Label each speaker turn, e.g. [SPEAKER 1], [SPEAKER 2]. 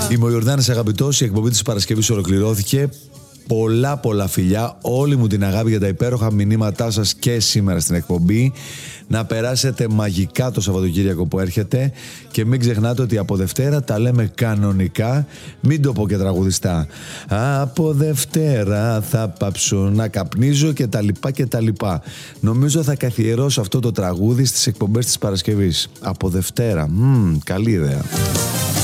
[SPEAKER 1] Είμαι ο Ιορδάνης Αγαπητός, η εκπομπή της Παρασκευής ολοκληρώθηκε. Πολλά φιλιά, όλη μου την αγάπη για τα υπέροχα μηνύματά σας και σήμερα στην εκπομπή. Να περάσετε μαγικά το Σαββατοκύριακο που έρχεται και μην ξεχνάτε ότι από Δευτέρα τα λέμε κανονικά, μην το πω και τραγουδιστά. Από Δευτέρα θα πάψω να καπνίζω και τα λοιπά. Νομίζω θα καθιερώσω αυτό το τραγούδι στις εκπομπές της Παρασκευής. Από Δευτέρα, καλή ιδέα.